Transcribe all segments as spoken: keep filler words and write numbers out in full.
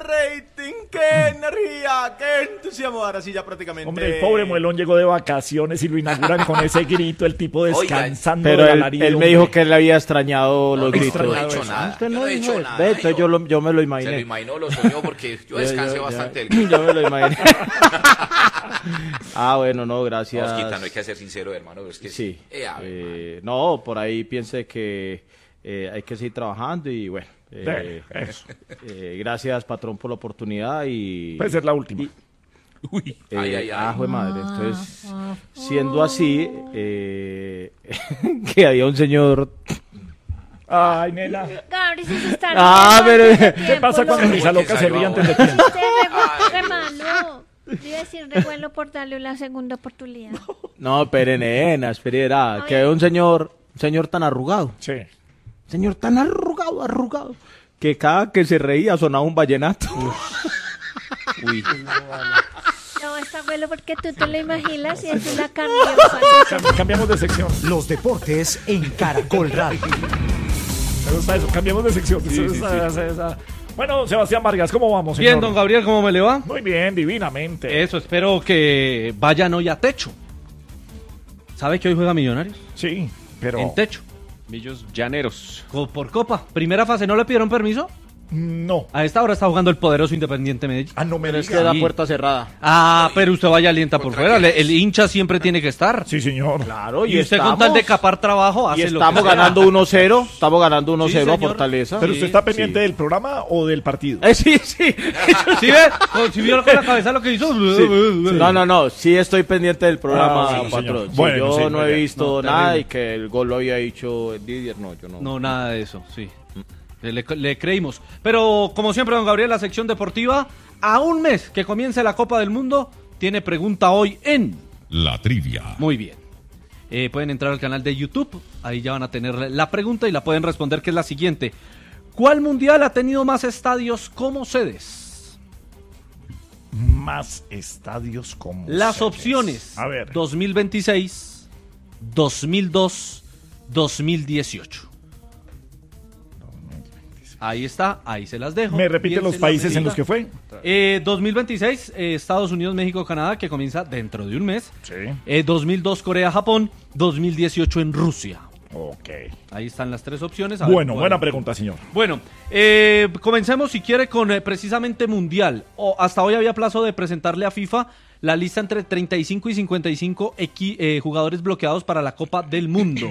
rating, qué energía, qué entusiasmo. Ahora sí ya prácticamente. Hombre, el pobre Muelón llegó de vacaciones y lo inauguran con ese grito, el tipo descansando. Pero de él, alarido, él me dijo que él había extrañado No, los no, gritos. no he hecho nada. Usted Yo no no he dijo hecho eso. nada. Ve, entonces Yo- yo, lo, yo me lo Se imaginé. lo imaginó, lo soñó porque yo descansé yo- bastante ya- del yo me lo imaginé. Ah, bueno, no, gracias. Osquita, no hay que ser sincero, hermano. Es que Sí. Eh, a ver, Eh, no, por ahí piense que eh, hay que seguir trabajando y bueno. eh, Eh, eso. eh, gracias, patrón, por la oportunidad y... Puede ser la última. y- Uy, eh, ay, ay, ay. ah, jue madre. Entonces, siendo así, eh, que había un señor... Ay, nena. Gabriel, si se está Ah, riendo pero- antes de ¿qué ¿Qué tiempo, pasa no. cuando Misa Loca se ríe antes de tiempo? Usted re- re malo. Yo iba a decir re bueno por darle la segunda oportunidad. No, espere, nena, espere, era, Ay. que había un señor, un señor tan arrugado. Sí. Señor tan arrugado, arrugado, que cada que se reía sonaba un vallenato. Uy. No, está bueno porque tú te lo imaginas y eso la cambió. Cam- cambiamos de sección. Los deportes en Caracol Radio. Me gusta eso. Cambiamos de sección. Eso, esa- esa- esa. Bueno, Sebastián Vargas, ¿cómo vamos, señor? Bien, don Gabriel, ¿cómo me le va? Muy bien, divinamente. Eso, espero que vayan hoy a techo. ¿Sabe que hoy juega Millonarios? Sí, pero... En techo. Millos Llaneros. Co- Por Copa. Primera fase, ¿no le pidieron permiso? No. A esta hora está jugando el poderoso Independiente Medellín. Ah, no me Pero es que diga. da Sí. puerta cerrada. Ah, pero usted vaya alienta por ¿Contra fuera. Le- quiénes? El hincha siempre tiene que estar. Sí, señor. Claro, Y usted con tal de capar trabajo y hace lo estamos que sea. ganando uno cero, estamos ganando uno cero Sí, a señor. Fortaleza. Pero Sí, usted está pendiente sí. del programa o del partido. Eh, sí, sí. ¿Sí ve? Con- ¿Sí vio con la cabeza lo que hizo? No, no, no, sí estoy pendiente del programa, Ah, sí, patrón. señor. Sí, Bueno, yo sí, no muy he bien. visto No, nada terrible. y que el gol lo había dicho Didier, no, yo no. No, nada de eso, sí. Le, le creímos. Pero, como siempre, don Gabriel, la sección deportiva, a un mes que comience la Copa del Mundo, tiene pregunta hoy en... La trivia. Muy bien. Eh, pueden entrar al canal de YouTube, ahí ya van a tener la pregunta y la pueden responder, que es la siguiente. ¿Cuál mundial ha tenido más estadios como sedes? Más estadios como... Las sedes. opciones. A ver. dos mil veintiséis, dos mil dos, dos mil dieciocho. Ahí está, ahí se las dejo. ¿Me repite Bien, los se países las en los que fue? Eh, dos mil veintiséis, eh, Estados Unidos, México, Canadá, que comienza dentro de un mes. Sí. Eh, dos mil dos, Corea, Japón. dos mil dieciocho en Rusia. Ok. Ahí están las tres opciones. A ver Bueno, cuál. buena pregunta, señor. Bueno, eh, comencemos si quiere con eh, precisamente Mundial. O, hasta hoy había plazo de presentarle a FIFA la lista entre treinta y cinco y cincuenta y cinco equi- eh, jugadores bloqueados para la Copa del Mundo.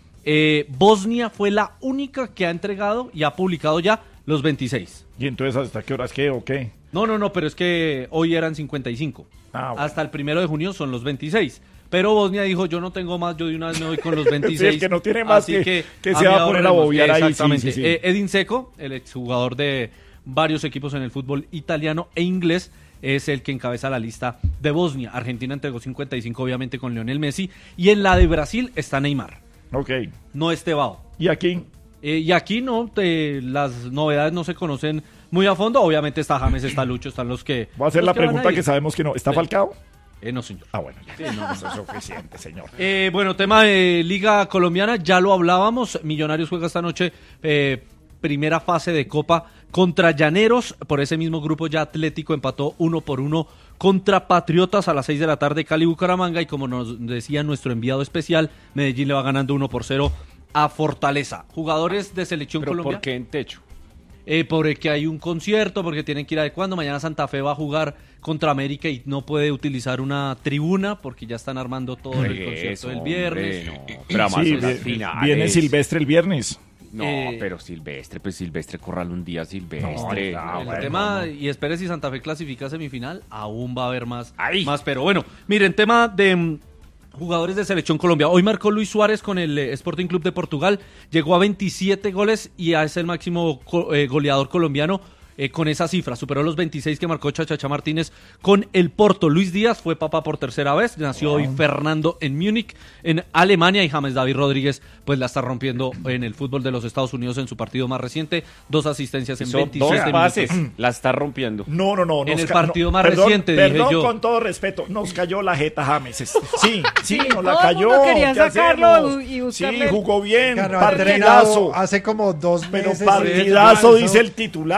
Eh, Bosnia fue la única que ha entregado y ha publicado ya los veintiséis. ¿Y entonces hasta qué horas qué o qué? No, no, no, pero es que hoy eran cincuenta y cinco. Ah, bueno. Hasta el primero de junio son los veintiséis. Pero Bosnia dijo, yo no tengo más, yo de una vez me voy con los veintiséis. Sí, el que no tiene más así que- que a se mí va a poner a ahorremos. bobear ahí, sí, Exactamente. sí, sí. Eh, Edin Dzeko, el exjugador de varios equipos en el fútbol italiano e inglés, es el que encabeza la lista de Bosnia. Argentina entregó cincuenta y cinco, obviamente, con Lionel Messi. Y en la de Brasil está Neymar, Ok. no Estebao. ¿Y aquí? Eh, y aquí no, te- las novedades no se conocen muy a fondo. Obviamente está James, está Lucho, están los que... Voy a hacer los la que van pregunta a ir. que sabemos que no. ¿Está Sí. Falcao? Eh, no, señor. Ah, bueno. Ya. Eso es suficiente, señor. Eh, bueno, tema de Liga Colombiana, ya lo hablábamos. Millonarios juega esta noche eh, primera fase de Copa contra Llaneros. Por ese mismo grupo ya Atlético empató uno por uno contra Patriotas a las seis de la tarde, Cali Bucaramanga. Y como nos decía nuestro enviado especial, Medellín le va ganando uno por cero a Fortaleza. Jugadores de Selección ¿Pero Colombia. por qué en techo? Eh, porque hay un concierto, porque tienen que ir adecuando. Mañana Santa Fe va a jugar contra América y no puede utilizar una tribuna porque ya están armando todo el concierto Eso, del viernes. hombre, no. Pero además Sí, son las vi- finales. viene Silvestre el viernes. No, Eh, pero Silvestre, pues Silvestre, corral un día Silvestre. No, ya, El bueno, tema, no. y espere si Santa Fe clasifica a semifinal, aún va a haber más, Ay. más. Pero bueno, miren, tema de mm, jugadores de Selección Colombia. Hoy marcó Luis Suárez con el eh, Sporting Club de Portugal, llegó a veintisiete goles y es el máximo co- eh, goleador colombiano eh, con esa cifra. Superó los veintiséis que marcó Chachacha Martínez con el Porto. Luis Díaz fue papá por tercera vez, nació hoy Fernando en Múnich, en Alemania, y James David Rodríguez pues la está rompiendo en el fútbol de los Estados Unidos en su partido más reciente. Dos asistencias en Hizo veintisiete dos minutos. pases, la está rompiendo. No, no, no. En nos el ca- partido no, más perdón, reciente, dije perdón, yo. con todo respeto, nos cayó la jeta James. Sí, sí, nos la todo el cayó. mundo quería ¿qué sacarlo hacemos? y buscarle- Sí, jugó bien, Claro, ha partidazo. entrenado hace como dos Pero meses. partidazo, Sí, dice el titular. eh,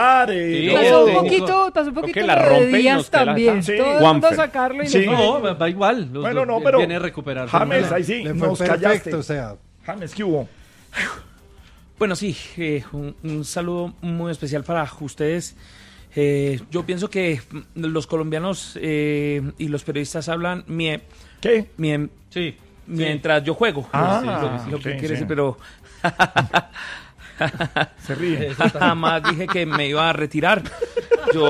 Sí, Sí, Pasó un sí. poquito, pasó un Creo poquito que la lo de rompe y Díaz nos te la- también. Sí. Todo el mundo Juanfer. sacarlo y Sí. no No, fue. va va igual. Los Bueno, dos no, pero- viene a recuperarse. James, ahí sí, Le fue nos perfecto, callaste. o sea, James, ¿qué hubo? Bueno, sí, eh, un, un saludo muy especial para ustedes. Eh, yo pienso que mm, los colombianos eh, y los periodistas hablan mie- ¿Qué? mie- Sí. mientras yo juego. Ah, Sí, lo, lo que ok, quiere sí. decir, pero Se ríe. jamás dije que me iba a retirar. Yo,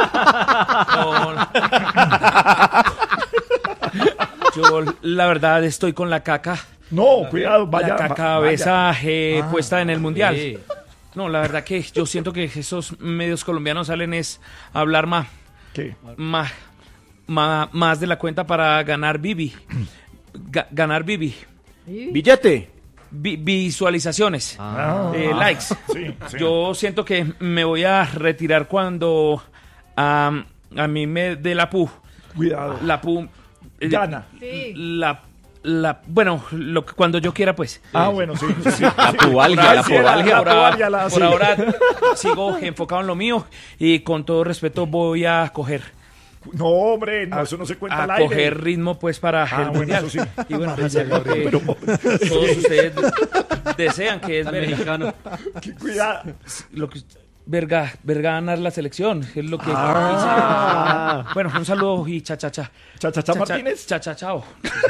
yo, yo, la verdad estoy con la caca. No, cuidado, vaya. la va- cabeza eh, Ah, puesta en el mundial. sí. No, la verdad que yo siento que esos medios colombianos salen es a hablar más, ¿Qué? más, más, más de la cuenta para ganar Bibi. Ga- ganar Bibi. Billete. Vi- visualizaciones. Ah. eh, likes. Sí, sí. Yo siento que me voy a retirar cuando am, a mí me dé la pu. Cuidado. La pu. eh, Gana. Sí. La, la, bueno, lo, que- cuando yo quiera, pues. Ah, bueno, sí. sí, sí. La pubalgia, la Sí, era pubalgia. la Por, ahora- pubalgia, la- por sí. ahora sigo enfocado en lo mío y con todo respeto voy a coger No, hombre, no, eso no se cuenta al a aire. coger ritmo pues para Ah, el bueno, mundial. eso sí. Y bueno, hacer lo que todos ustedes desean, que es Al ver, mexicano. Qué cuidado. lo que verga, verga ganar la selección, es lo que Ah. dice. Bueno, un saludo y cha cha cha. Cha, cha, cha, Martínez. Cha cha chao.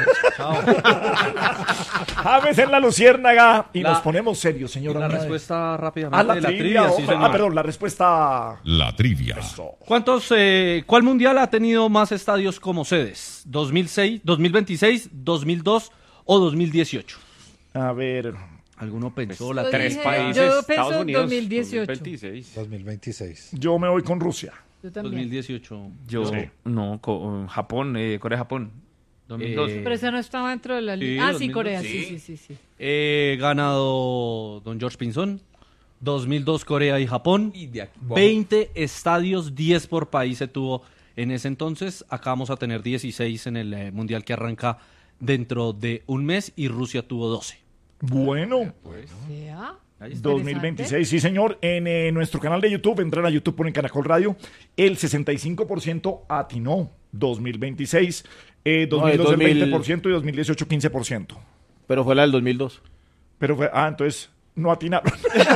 James en la luciérnaga. Y La- nos ponemos serios, señora. La Andrade. respuesta rápidamente Ah, la de la trivia. trivia, sí, oh, señor. ah, perdón, la respuesta. La trivia. ¿Cuántos, eh, ¿Cuál mundial ha tenido más estadios como sedes? ¿dos mil seis, dos mil veintiséis, dos mil dos o dos mil dieciocho? A ver. ¿Alguno pensó Yo la Tres dije- países. yo pienso Estados Unidos. dos mil dieciocho. dos mil veintiséis. dos mil veintiséis. Yo me voy con Rusia. Yo dos también. mil dieciocho? Yo Sí. no, co- Japón, eh, Corea Japón. dos mil dos. Eh, Pero esa no estaba dentro de la Sí, lista. Ah, sí, dos mil dos. Corea, sí, Sí. sí, sí, sí. He ganado don George Pinzón. dos mil dos Corea y Japón. Y de aquí- wow. veinte estadios, diez por país se tuvo en ese entonces. Acá vamos a tener dieciséis en el eh, mundial que arranca dentro de un mes y Rusia tuvo doce. Bueno, Ya. dos mil veintiséis, sí señor. En eh, nuestro canal de YouTube, entran a YouTube, ponen Caracol Radio. El sesenta y cinco por ciento atinó dos mil veintiséis. Eh, dos mil dos No, el el dos mil- veinte por ciento y dos mil dieciocho quince por ciento. Pero fue la del dos mil dos. Pero fue, ah, entonces no atinaron.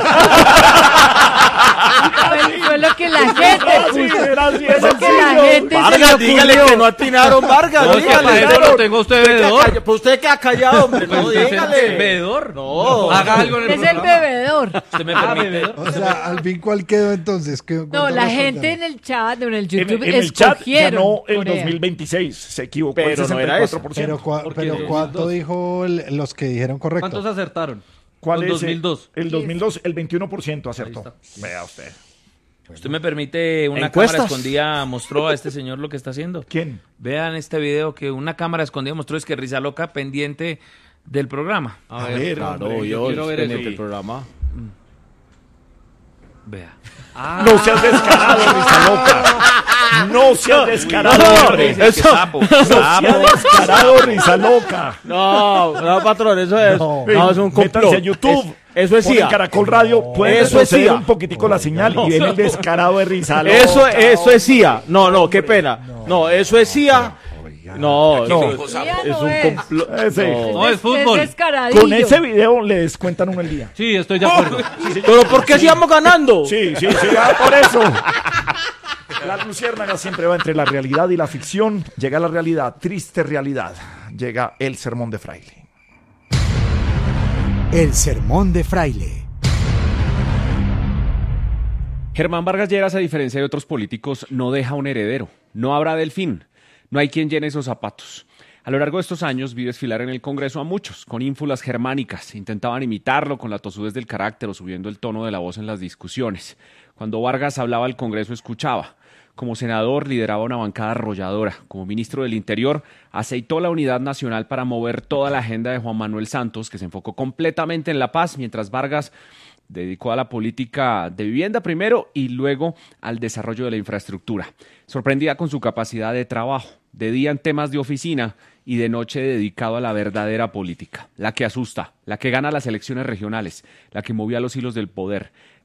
Fue, fue lo que la gente Sí, puso. era así de Fue lo que la sencillo. gente se le Vargas, dígale ocurrió. que no atinaron, Vargas. No, es que dígale. para eso lo tengo a usted queda veedor. calla- Pues usted queda callado, hombre. No, Pues es dígale. el bebedor. No. Haga algo en el Es el programa. bebedor. Usted me Ah, permite. bebedor. O sea, al fin, ¿cuál quedó entonces? ¿Qué- No, cuántos la los gente en contaron? el chat, en el En, YouTube, en el chat escogieron ganó el Corea. dos mil veintiséis. Se equivocó el Pero no sesenta y era cuatro eso. por ciento. Pero, cua- Porque pero dos mil ¿cuánto dos. dijo el- los que dijeron correcto? ¿Cuántos acertaron? ¿Cuál Con es? dos mil dos. El dos mil dos, el veintiuno por ciento acertó. Ahí Vea usted. Usted me permite, una ¿Encuestas? cámara escondida mostró a este señor lo que está haciendo. ¿Quién? Vean este video que una cámara escondida mostró, es que Risa Loca pendiente del programa. A, A ver, Claro, hombre, yo, quiero ver pendiente eso. del programa. Vea. No seas descarado, Risa Loca. No seas descarado, no, hombre. no, eso- Sapo, No seas descarado, Risa Loca. No, no, patrón, eso es. No. No, es un complot. Métanse a YouTube. Es- eso es ponen C I A. Caracol Radio. Pueden Eso es retroceder C I A. un poquitico la señal y ven el descarado de Risa Loca. Eso, eso es C I A. No, no, qué pena. No, eso es C I A. No, no. Sí, ya Es no un es. complot. Ese. No. No, es fútbol. descaradillo. Con ese video le descuentan uno el día. Sí, estoy de acuerdo. Pero ¿por qué sigamos ganando? Sí, sí, sí, ah, por eso. La luciérnaga siempre va entre la realidad y la ficción. Llega la realidad, triste realidad. Llega el sermón de Fraile. El sermón de Fraile. Germán Vargas Lleras, a diferencia de otros políticos, no deja un heredero. No habrá delfín. No hay quien llene esos zapatos. A lo largo de estos años vi desfilar en el Congreso a muchos, con ínfulas germánicas. Intentaban imitarlo con la tosudez del carácter o subiendo el tono de la voz en las discusiones. Cuando Vargas hablaba al Congreso, escuchaba. Como senador, lideraba una bancada arrolladora. Como ministro del Interior, aceitó la unidad nacional para mover toda la agenda de Juan Manuel Santos, que se enfocó completamente en la paz, mientras Vargas dedicó a la política de vivienda primero y luego al desarrollo de la infraestructura. Sorprendía con su capacidad de trabajo, de día en temas de oficina y de noche dedicado a la verdadera política, la que asusta, la que gana las elecciones regionales, la que movía los hilos del poder,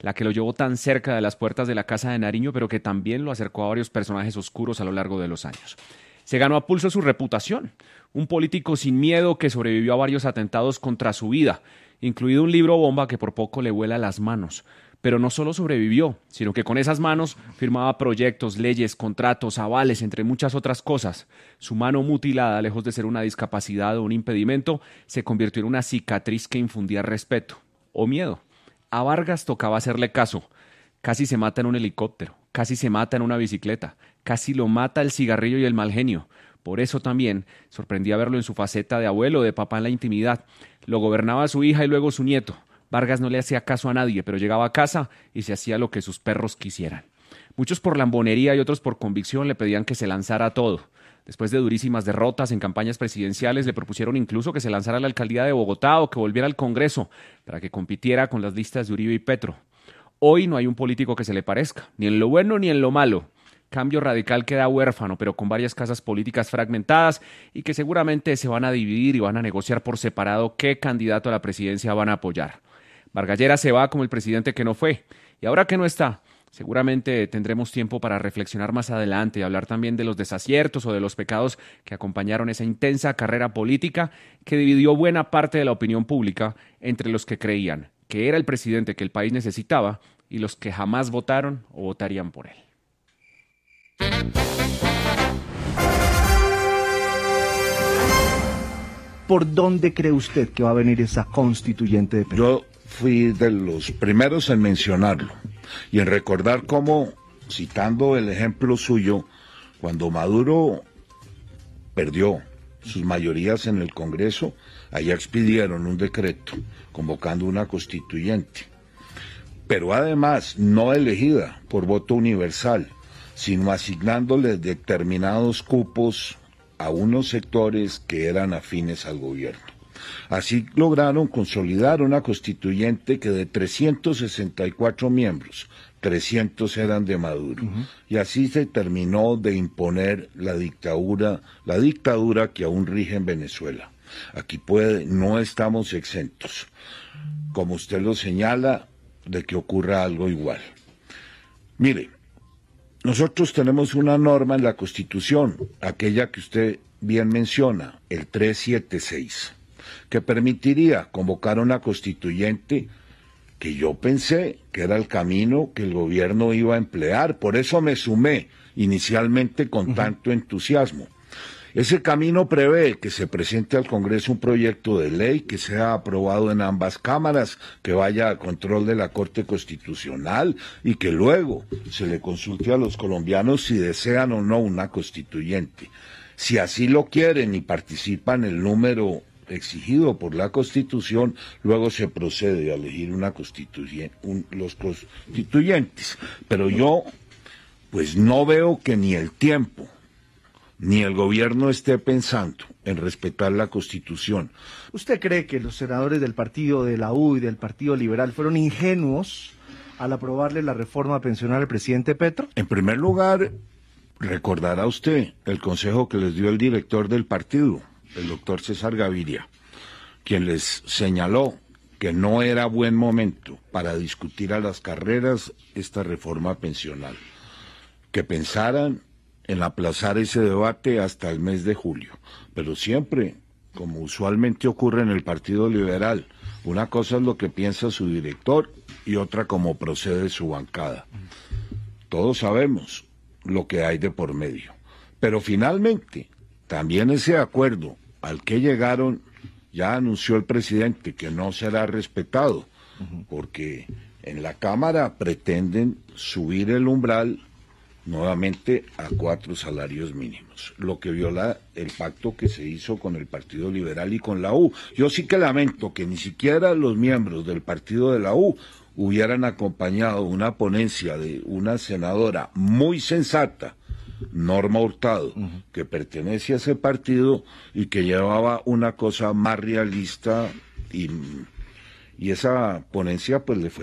la que lo llevó tan cerca de las puertas de la Casa de Nariño, pero que también lo acercó a varios personajes oscuros a lo largo de los años. Se ganó a pulso su reputación, un político sin miedo que sobrevivió a varios atentados contra su vida, incluido un libro bomba que por poco le vuela las manos. Pero no solo sobrevivió, sino que con esas manos firmaba proyectos, leyes, contratos, avales, entre muchas otras cosas. Su mano mutilada, lejos de ser una discapacidad o un impedimento, se convirtió en una cicatriz que infundía respeto o miedo. A Vargas tocaba hacerle caso. Casi se mata en un helicóptero, casi se mata en una bicicleta, casi lo mata el cigarrillo y el mal genio. Por eso también sorprendía verlo en su faceta de abuelo, de papá en la intimidad. Lo gobernaba su hija y luego su nieto. Vargas no le hacía caso a nadie, pero llegaba a casa y se hacía lo que sus perros quisieran. Muchos por lambonería y otros por convicción le pedían que se lanzara a todo. Después de durísimas derrotas en campañas presidenciales, le propusieron incluso que se lanzara a la alcaldía de Bogotá o que volviera al Congreso para que compitiera con las listas de Uribe y Petro. Hoy no hay un político que se le parezca, ni en lo bueno ni en lo malo. Cambio Radical queda huérfano, pero con varias casas políticas fragmentadas y que seguramente se van a dividir y van a negociar por separado qué candidato a la presidencia van a apoyar. Vargas Lleras se va como el presidente que no fue, y ahora que no está, seguramente tendremos tiempo para reflexionar más adelante y hablar también de los desaciertos o de los pecados que acompañaron esa intensa carrera política que dividió buena parte de la opinión pública entre los que creían que era el presidente que el país necesitaba y los que jamás votaron o votarían por él. ¿Por dónde cree usted que va a venir esa constituyente de Petro? Yo fui de los primeros en mencionarlo y en recordar cómo, citando el ejemplo suyo, cuando Maduro perdió sus mayorías en el Congreso, allá expidieron un decreto convocando una constituyente, pero además no elegida por voto universal, sino asignándole determinados cupos a unos sectores que eran afines al gobierno. Así lograron consolidar una constituyente que de trescientos sesenta y cuatro miembros, trescientos eran de Maduro. Uh-huh. Y así se terminó de imponer la dictadura, la dictadura que aún rige en Venezuela. Aquí puede, no estamos exentos, como usted lo señala, de que ocurra algo igual. Mire, nosotros tenemos una norma en la Constitución, aquella que usted bien menciona, el trescientos setenta y seis, que permitiría convocar una constituyente que yo pensé que era el camino que el gobierno iba a emplear. Por eso me sumé inicialmente con uh-huh. tanto entusiasmo. Ese camino prevé que se presente al Congreso un proyecto de ley que sea aprobado en ambas cámaras, que vaya a control de la Corte Constitucional y que luego se le consulte a los colombianos si desean o no una constituyente. Si así lo quieren y participan el número exigido por la Constitución, luego se procede a elegir una constituyente, un, los constituyentes. Pero yo, pues no veo que ni el tiempo ni el gobierno esté pensando en respetar la Constitución. ¿Usted cree que los senadores del partido de la U y del Partido Liberal fueron ingenuos al aprobarle la reforma pensional al presidente Petro? En primer lugar, recordará usted el consejo que les dio el director del partido, el doctor César Gaviria, quien les señaló que no era buen momento para discutir a las carreras esta reforma pensional, que pensaran en aplazar ese debate hasta el mes de julio, pero siempre, como usualmente ocurre en el Partido Liberal, una cosa es lo que piensa su director y otra como procede su bancada. Todos sabemos lo que hay de por medio, pero finalmente, también ese acuerdo al que llegaron, ya anunció el presidente que no será respetado, porque en la Cámara pretenden subir el umbral nuevamente a cuatro salarios mínimos, lo que viola el pacto que se hizo con el Partido Liberal y con la U. Yo sí que lamento que ni siquiera los miembros del partido de la U hubieran acompañado una ponencia de una senadora muy sensata, Norma Hurtado, uh-huh. que pertenece a ese partido y que llevaba una cosa más realista y, y esa ponencia pues le fue